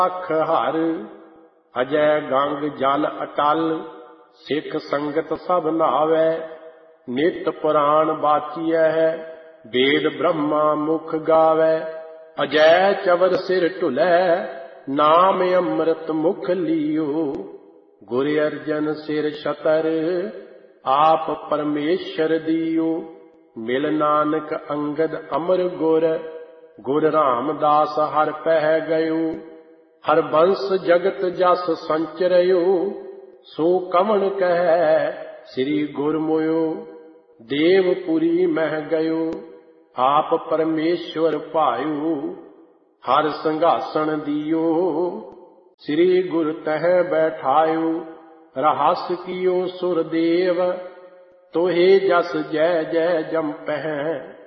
ਅਖ ਹਰ ਅਜੈ ਗੰਗ ਜਲ ਅਟਲ, ਸਿੱਖ ਸੰਗਤ ਸਭ ਨਾਵੈ, ਨਿਤ ਪੁਰਾਣ ਬਾਚੀਐ, ਵੇਦ ਬ੍ਰਹਮਾ ਮੁਖ ਗਾਵੈ। ਅਜੈ ਚਵਰ ਸਿਰ ਢੁਲੈ, ਨਾਮ ਅੰਮ੍ਰਿਤ ਮੁਖ ਲੀਓ, ਗੁਰ ਅਰਜਨ ਸਿਰ ਛਤਰ, ਆਪ ਪਰਮੇਸ਼ਰ ਦੀਓ। ਮਿਲ ਨਾਨਕ ਅੰਗਦ ਅਮਰ ਗੁਰ, ਗੁਰ ਰਾਮਦਾਸ ਹਰ ਪਹਿ ਗਇਓ। ਹਰ ਬੰਸ ਜਗਤ ਜਸ ਸੰਚਰਿਓ, ਸੋ ਕਵਣ ਕਹੈ ਸ੍ਰੀ ਗੁਰ ਮੋਇਓ। ਦੇਵਪੁਰੀ ਮਹਿ ਗਇਓ, ਆਪ ਪਰਮੇਸ਼ਵਰ ਭਾਇਓ, ਹਰ ਸਿੰਘਾਸਣ ਦੀਓ, ਸ੍ਰੀ ਗੁਰ ਤਹਿ ਬੈਠਾਇਓ। ਰਹੱਸ ਕੀਓ ਸੁਰਦੇਵ, ਤੋਹੇ ਜਸ ਜੈ ਜੈ ਜੰਪਹਿ,